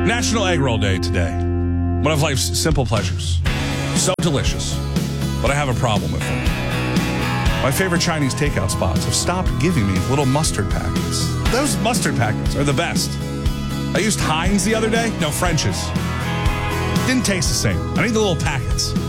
National Egg Roll Day today. One of life's simple pleasures. So delicious. But I have a problem with them. My favorite Chinese takeout spots have stopped giving me little mustard packets. Those mustard packets are the best. I used Heinz the other day. No, French's. Didn't taste the same. I need the little packets.